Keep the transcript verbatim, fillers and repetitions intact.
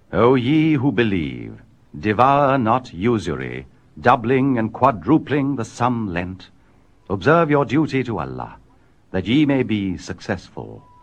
O ye who believe, devour not usury, doubling and quadrupling the sum lent. Observe your duty to Allah, that ye may be successful.